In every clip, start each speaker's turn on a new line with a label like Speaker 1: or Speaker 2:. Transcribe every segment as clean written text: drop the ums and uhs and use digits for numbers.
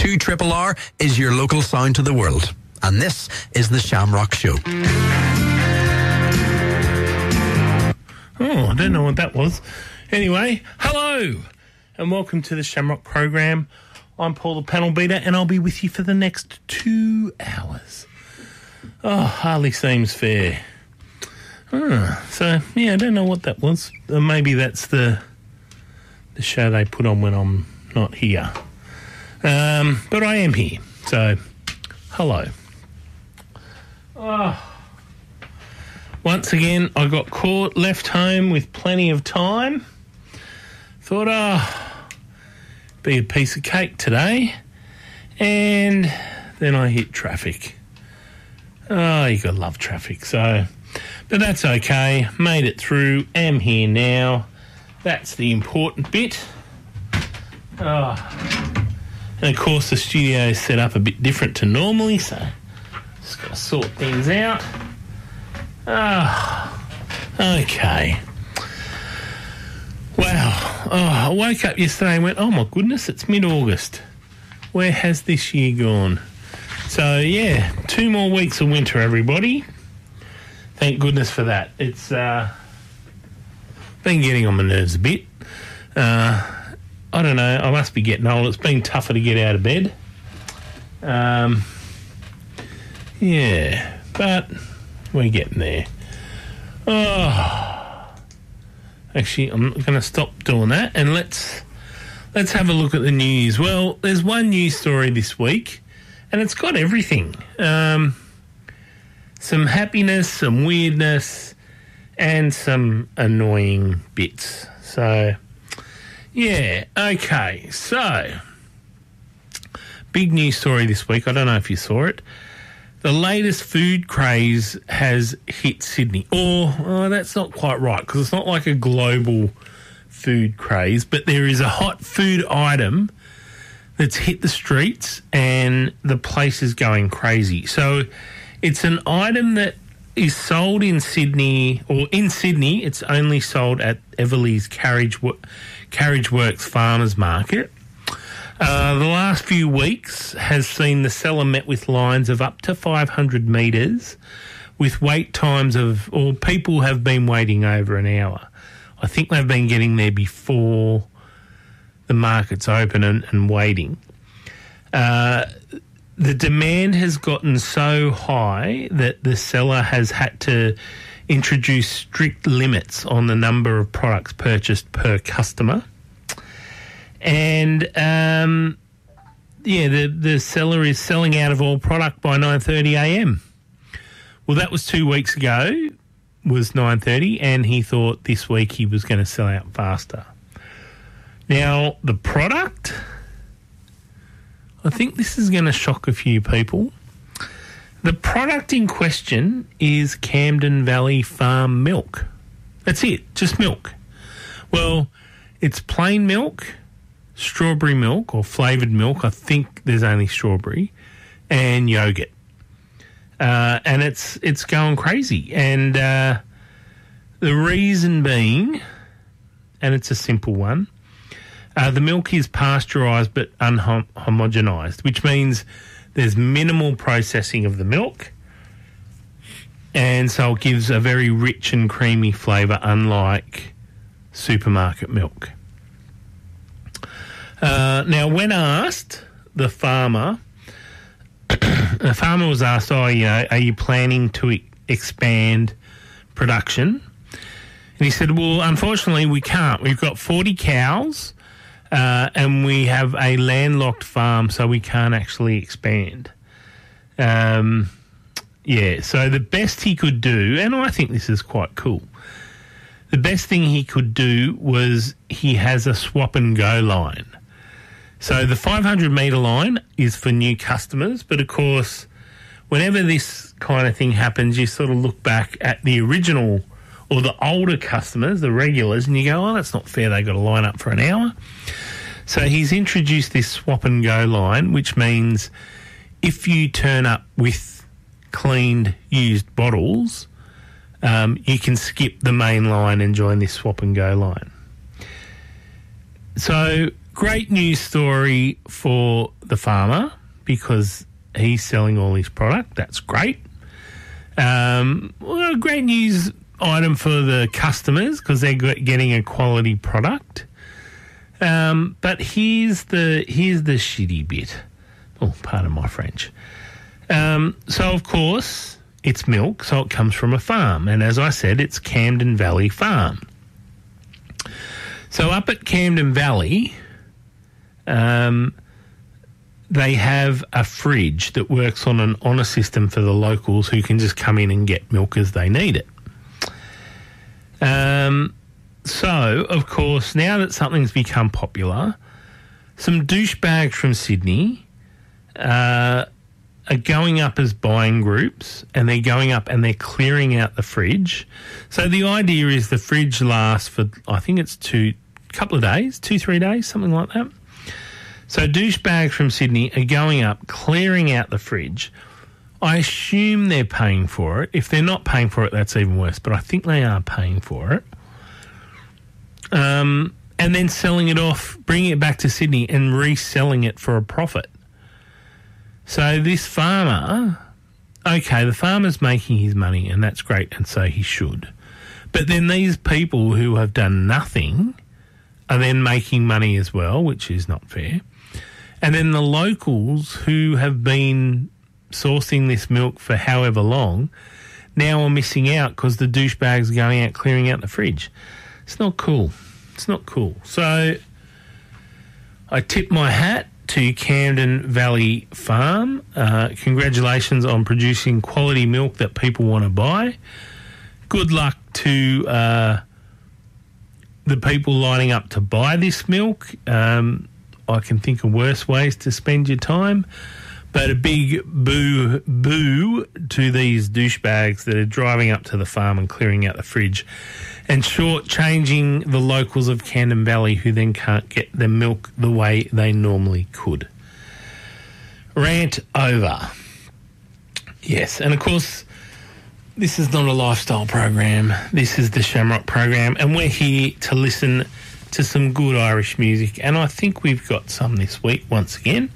Speaker 1: 2RRR is your local sound to the world. And this is the Shamrock Show.
Speaker 2: Oh, I don't know what that was. Anyway, hello and welcome to the Shamrock program. I'm Paul the Panel Beater and I'll be with you for the next 2 hours. Oh, hardly seems fair. So, yeah, I don't know what that was. Maybe that's the show they put on when I'm not here. But I am here, so hello. Once again, I got caught, left home with plenty of time. Thought, be a piece of cake today. And then I hit traffic. Oh, you gotta love traffic, so... But that's okay. Made it through. Am here now. That's the important bit. And of course the studio is set up a bit different to normally, so just got to sort things out. Okay. Wow. I woke up yesterday and went, oh my goodness, it's mid-August. Where has this year gone? So, yeah, 2 more weeks of winter, everybody. Thank goodness for that. It's been getting on my nerves a bit. I don't know. I must be getting old. It's been tougher to get out of bed. Yeah, but we're getting there. Actually, I'm going to stop doing that and let's have a look at the news. Well, there's one news story this week, and it's got everything. Some happiness, some weirdness, and some annoying bits. So, yeah, okay. So, big news story this week. I don't know if you saw it. The latest food craze has hit Sydney. Or, that's not quite right, because it's not like a global food craze, but there is a hot food item that's hit the streets and the place is going crazy. So, it's an item that is sold in Sydney, or in Sydney, it's only sold at Everleigh's Carriage Works Farmers Market. The last few weeks has seen the seller met with lines of up to 500 metres with wait times of, or people have been waiting over an hour. I think they've been getting there before the market's open and waiting. The demand has gotten so high that the seller has had to introduce strict limits on the number of products purchased per customer. And, the seller is selling out of all product by 9:30am. Well, that was 2 weeks ago, was 9:30, and he thought this week he was going to sell out faster. Now, the product... I think this is going to shock a few people. The product in question is Camden Valley Farm milk. That's it, just milk. Well, it's plain milk, strawberry milk or flavoured milk. I think there's only strawberry, and yogurt. And it's going crazy. And the reason being, and it's a simple one, the milk is pasteurised but unhomogenised, which means there's minimal processing of the milk, and so it gives a very rich and creamy flavour, unlike supermarket milk. Now, when asked, the farmer was asked, are you planning to expand production? And he said, well, unfortunately, we can't. We've got 40 cows. And we have a landlocked farm, so we can't actually expand. So the best he could do, and I think this is quite cool, the best thing he could do was he has a swap and go line. So the 500 metre line is for new customers, but of course, whenever this kind of thing happens, you sort of look back at the original or the older customers, the regulars, and you go, oh, that's not fair, they got to line up for an hour. So he's introduced this swap and go line, which means if you turn up with cleaned used bottles, you can skip the main line and join this swap and go line. So great news story for the farmer because he's selling all his product. That's great. Well, great news item for the customers because they're getting a quality product. But here's the shitty bit. Oh, pardon my French. So, of course, it's milk, so it comes from a farm. And as I said, it's Camden Valley Farm. So up at Camden Valley, they have a fridge that works on an honour system for the locals who can just come in and get milk as they need it. So, of course, now that something's become popular, some douchebags from Sydney are going up as buying groups, and they're going up and they're clearing out the fridge. So the idea is the fridge lasts for, I think it's 3 days, something like that. So douchebags from Sydney are going up, clearing out the fridge. I assume they're paying for it. If they're not paying for it, that's even worse, but I think they are paying for it. And then selling it off, bringing it back to Sydney and reselling it for a profit. So this farmer, okay, the farmer's making his money and that's great, and so he should. But then these people who have done nothing are then making money as well, which is not fair. And then the locals who have been sourcing this milk for however long now are missing out because the douchebags are going out clearing out the fridge. It's not cool. It's not cool. So I tip my hat to Camden Valley Farm. Congratulations on producing quality milk that people want to buy. Good luck to the people lining up to buy this milk. I can think of worse ways to spend your time. But a big boo to these douchebags that are driving up to the farm and clearing out the fridge and shortchanging the locals of Camden Valley who then can't get their milk the way they normally could. Rant over. Yes, and of course, this is not a lifestyle program. This is the Shamrock program, and we're here to listen to some good Irish music, and I think we've got some this week once again.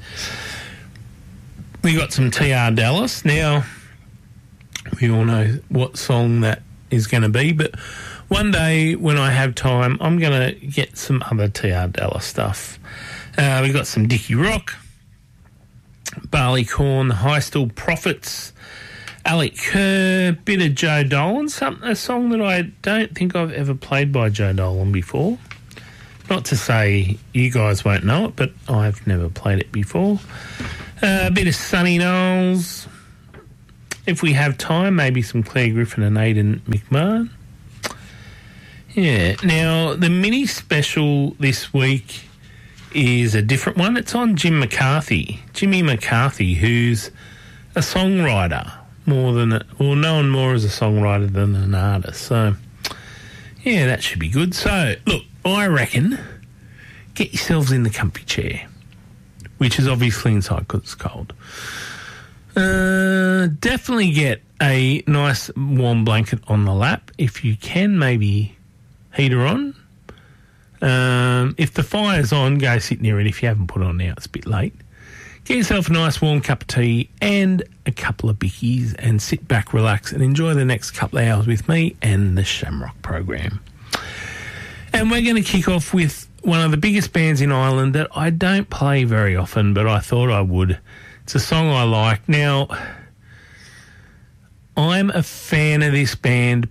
Speaker 2: We got some T.R. Dallas. Now, we all know what song that is going to be, but one day when I have time, I'm going to get some other T.R. Dallas stuff. We got some Dickie Rock, Barleycorn, the High Still Prophets, Alec Kerr, bit of Joe Dolan, a song that I don't think I've ever played by Joe Dolan before. Not to say you guys won't know it, but I've never played it before. A bit of Sonny Knowles. If we have time, maybe some Claire Griffin and Aidan McMahon. Yeah. Now, the mini special this week is a different one. It's on Jimmy McCarthy, who's a songwriter known more as a songwriter than an artist. So, yeah, that should be good. So, look, I reckon get yourselves in the comfy chair, which is obviously inside because it's cold. Definitely get a nice warm blanket on the lap. If you can, maybe heater on. If the fire's on, go sit near it. If you haven't put it on now, it's a bit late. Get yourself a nice warm cup of tea and a couple of bickies and sit back, relax, and enjoy the next couple of hours with me and the Shamrock program. And we're going to kick off with one of the biggest bands in Ireland that I don't play very often, but I thought I would. It's a song I like. Now, I'm a fan of this band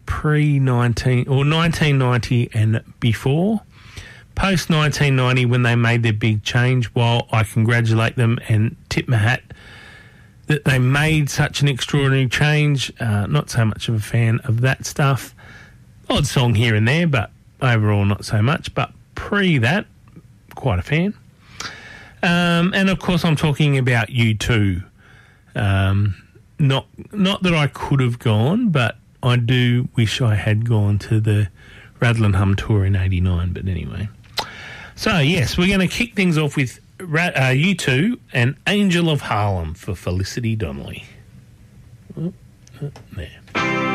Speaker 2: pre-1990 and before. Post-1990, when they made their big change, while I congratulate them and tip my hat that they made such an extraordinary change, not so much of a fan of that stuff. Odd song here and there, but overall not so much. But pre that, quite a fan. And of course I'm talking about U2. Not that I could have gone, but I do wish I had gone to the Rattle and Hum tour in 89, but anyway. So yes, we're going to kick things off with U2 and Angel of Harlem for Felicity Donnelly. There.